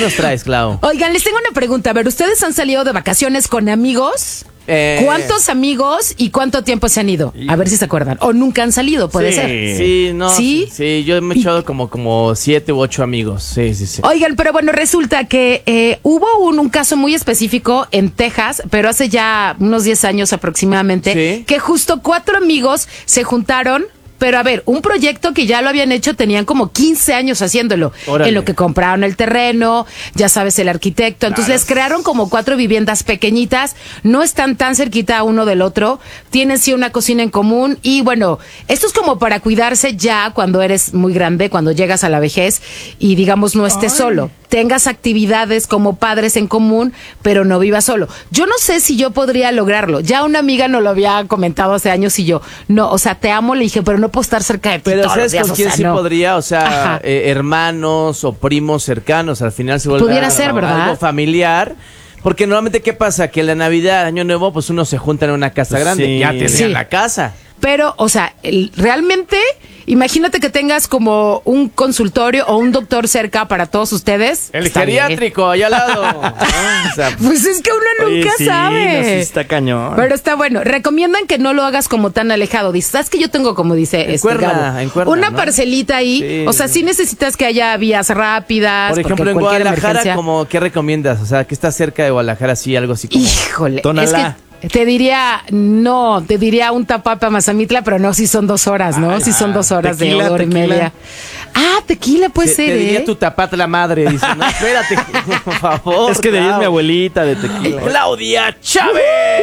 nos traes, Clau? Oigan, les tengo una pregunta. A ver, ¿ustedes han salido de vacaciones con amigos? ¿Cuántos amigos y cuánto tiempo se han ido? A ver si se acuerdan. O nunca han salido, puede ser. Sí, no. ¿Sí? Sí, yo me he echado como 7 u 8 amigos. Sí. Oigan, pero bueno, resulta que hubo un caso muy específico en Texas, pero hace ya unos 10 años aproximadamente, ¿Sí? que justo 4 amigos se juntaron. Pero a ver, un proyecto que ya lo habían hecho, tenían como 15 años haciéndolo. Órale. En lo que compraron el terreno, ya sabes, el arquitecto. Entonces les crearon como 4 viviendas pequeñitas, no están tan cerquita uno del otro, tienen sí una cocina en común y bueno, esto es como para cuidarse ya cuando eres muy grande, cuando llegas a la vejez y digamos no estés solo. Tengas actividades como padres en común, pero no vivas solo. Yo no sé si yo podría lograrlo. Ya una amiga nos lo había comentado hace años y yo, no, o sea, te amo, le dije, pero no puedo estar cerca de ti Pero todos los ¿sabes días, con o quién sea, sí no. podría? O sea, Ajá. hermanos o primos cercanos. Al final se vuelve Pudiera ser, ¿verdad? algo familiar. Porque normalmente, ¿qué pasa? Que en la Navidad, Año Nuevo, pues uno se junta en una casa grande. Sí. Ya tendrían Sí. la casa. Pero, o sea, realmente, imagínate que tengas como un consultorio o un doctor cerca para todos ustedes. El Está bien. geriátrico, allá al lado. O sea, Pues es que uno Oye, nunca sí, sabe. no, sí está cañón. Pero está bueno. Recomiendan que no lo hagas como tan alejado. Dices, ¿sabes que yo tengo, como dice Gabo, en Cuerna, una ¿no? parcelita ahí? Sí. O sea, sí necesitas que haya vías rápidas. por ejemplo, porque en cualquier Guadalajara, emergencia- ¿qué recomiendas? O sea, que está cerca de Guadalajara, sí, algo así como... Híjole, Tonalá. es que te diría un Tapapa Mazamitla, pero no, si son 2 horas, ¿no? Si son 2 horas tequila, de hora y tequila. media. Ah, tequila puede Te ser, diría tu tapatla madre. Dice, no, espérate, por favor. Es que de ahí es Clau. mi abuelita de tequila. Claudia Chávez.